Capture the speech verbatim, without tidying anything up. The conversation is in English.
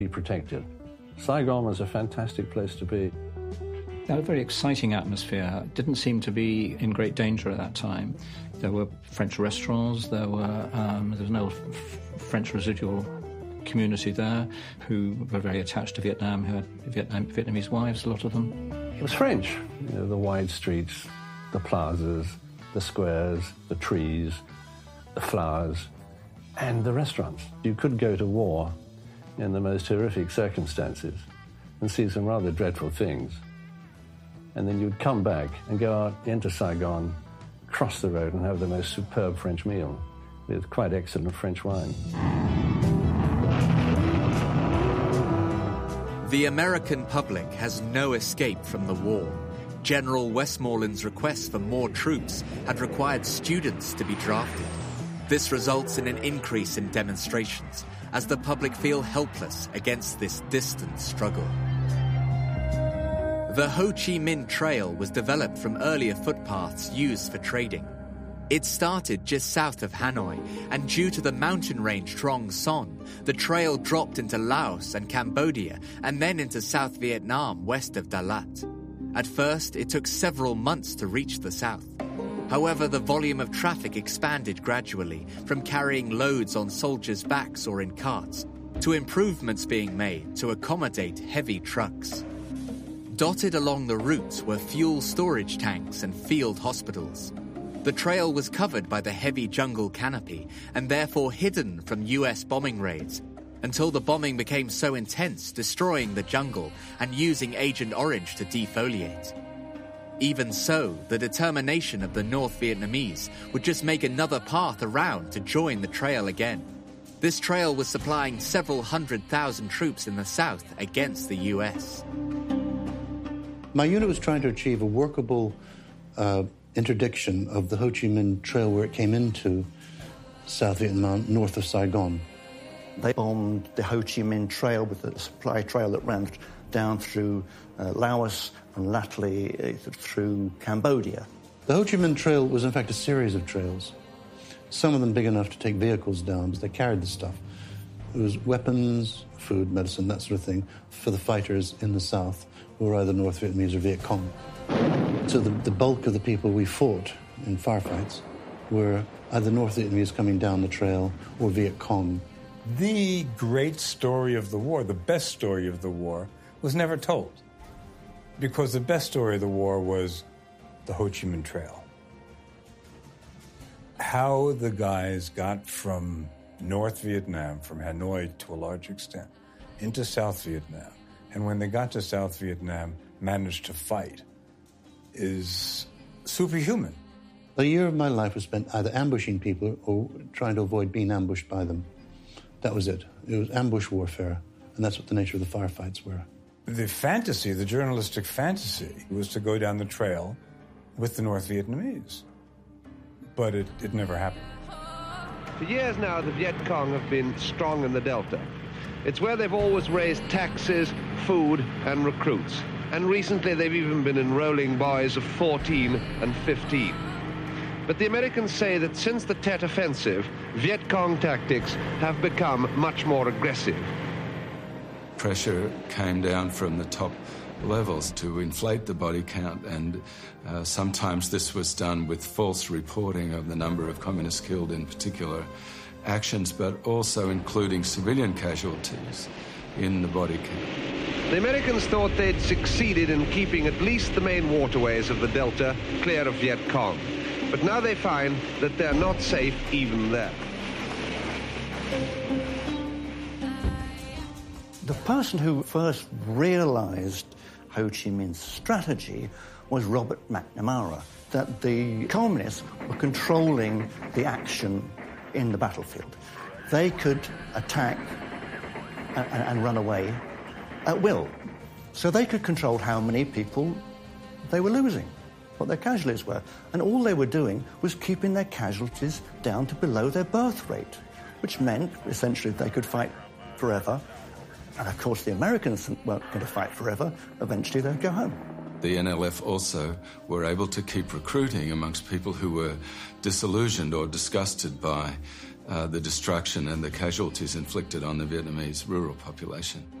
be protected. Saigon was a fantastic place to be. They had a very exciting atmosphere. It didn't seem to be in great danger at that time. There were French restaurants, there were um, there was no f- French residual community there who were very attached to Vietnam, who had Vietnam, Vietnamese wives, a lot of them. It was French. You know, the wide streets, the plazas, the squares, the trees, the flowers, and the restaurants. You could go to war in the most horrific circumstances and see some rather dreadful things. And then you'd come back and go out into Saigon, cross the road and have the most superb French meal with quite excellent French wine. The American public has no escape from the war. General Westmoreland's request for more troops had required students to be drafted. This results in an increase in demonstrations as the public feel helpless against this distant struggle. The Ho Chi Minh Trail was developed from earlier footpaths used for trading. It started just south of Hanoi, and due to the mountain range Trong Son, the trail dropped into Laos and Cambodia and then into South Vietnam west of Dalat. At first, it took several months to reach the south. However, the volume of traffic expanded gradually, from carrying loads on soldiers' backs or in carts, to improvements being made to accommodate heavy trucks. Dotted along the route were fuel storage tanks and field hospitals. The trail was covered by the heavy jungle canopy and therefore hidden from U S bombing raids until the bombing became so intense, destroying the jungle and using Agent Orange to defoliate. Even so, the determination of the North Vietnamese would just make another path around to join the trail again. This trail was supplying several hundred thousand troops in the south against the U S. My unit was trying to achieve a workable uh, interdiction of the Ho Chi Minh Trail where it came into South Vietnam, north of Saigon. They bombed the Ho Chi Minh Trail with the supply trail that ran down through uh, Laos and latterly uh, through Cambodia. The Ho Chi Minh Trail was in fact a series of trails, some of them big enough to take vehicles down because they carried the stuff. It was weapons, food, medicine, that sort of thing for the fighters in the south, who were either North Vietnamese or Viet Cong. So the, the bulk of the people we fought in firefights were either North Vietnamese coming down the trail or Viet Cong. The great story of the war, the best story of the war, was never told. Because the best story of the war was the Ho Chi Minh Trail. How the guys got from North Vietnam, from Hanoi to a large extent, into South Vietnam, and when they got to South Vietnam, managed to fight, is superhuman. A year of my life was spent either ambushing people or trying to avoid being ambushed by them. That was it. It was ambush warfare, and that's what the nature of the firefights were. The fantasy, the journalistic fantasy, was to go down the trail with the North Vietnamese. But it, it never happened. For years now, the Viet Cong have been strong in the Delta. It's where they've always raised taxes, food, and recruits. And recently they've even been enrolling boys of fourteen and fifteen. But the Americans say that since the Tet Offensive, Viet Cong tactics have become much more aggressive. Pressure came down from the top levels to inflate the body count, and uh, sometimes this was done with false reporting of the number of communists killed in particular actions, but also including civilian casualties in the body count. The Americans thought they'd succeeded in keeping at least the main waterways of the Delta clear of Viet Cong. But now they find that they're not safe even there. The person who first realized Ho Chi Minh's strategy was Robert McNamara, that the communists were controlling the action in the battlefield. They could attack and, and run away at will. So they could control how many people they were losing, what their casualties were. And all they were doing was keeping their casualties down to below their birth rate, which meant essentially they could fight forever. And of course the Americans weren't going to fight forever. Eventually they'd go home. The N L F also were able to keep recruiting amongst people who were disillusioned or disgusted by uh, the destruction and the casualties inflicted on the Vietnamese rural population.